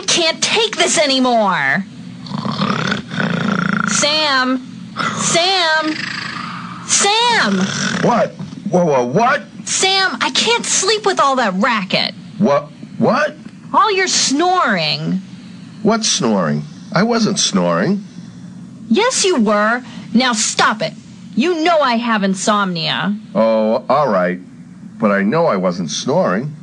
can't take this anymore. Sam! Sam! Sam! What? Whoa, what? Sam, I can't sleep with all that racket. What? All your snoring. What's snoring? I wasn't snoring. Yes, you were. Now stop it. You know I have insomnia. Oh, all right. But I know I wasn't snoring.